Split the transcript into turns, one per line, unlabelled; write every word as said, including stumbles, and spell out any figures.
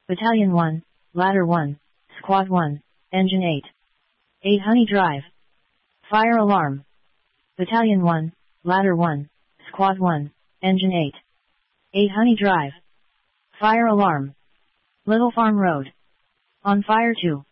Battalion one, Ladder one, Squad one, Engine eight. eight Honey Drive. Fire alarm. Battalion one, Ladder one, Squad one, Engine eight. eight Honey Drive. Fire alarm. Little Farm Road. On fire two.